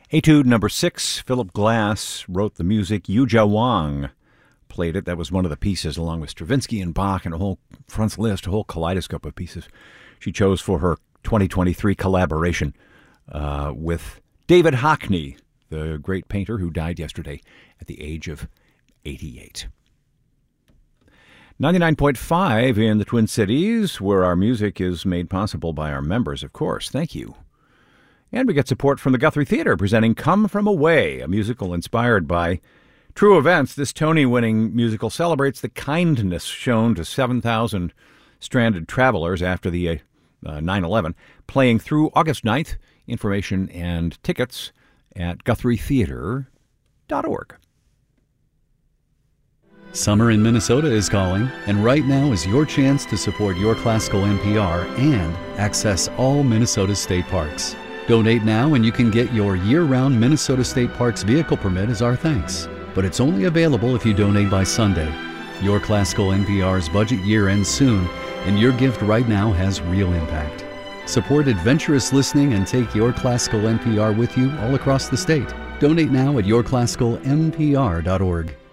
Etude number 6, Philip Glass wrote the music. Yuja Wang played it. That was one of the pieces, along with Stravinsky and Bach and a whole front list, a whole kaleidoscope of pieces she chose for her 2023 collaboration with David Hockney, the great painter who died yesterday at the age of 88. 99.5 in the Twin Cities, where our music is made possible by our members, of course. Thank you. And we get support from the Guthrie Theater, presenting Come From Away, a musical inspired by true events. This Tony-winning musical celebrates the kindness shown to 7,000 stranded travelers after the 9/11, playing through August 9th. Information and tickets at GuthrieTheater.org. Summer in Minnesota is calling, and right now is your chance to support Your Classical NPR and access all Minnesota state parks. Donate now and you can get your year-round Minnesota State Parks vehicle permit as our thanks. But it's only available if you donate by Sunday. Your Classical NPR's budget year ends soon, and your gift right now has real impact. Support adventurous listening and take Your Classical NPR with you all across the state. Donate now at yourclassicalnpr.org.